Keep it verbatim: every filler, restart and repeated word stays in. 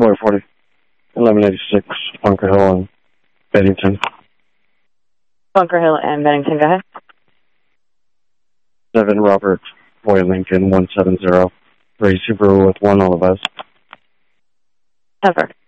Boy forty, eleven eighty-six, Bunker Hill and Bennington. Bunker Hill and Bennington, go ahead. seven Robert Boy Lincoln, one seven zero, Ray Subaru with one all of us. Cover.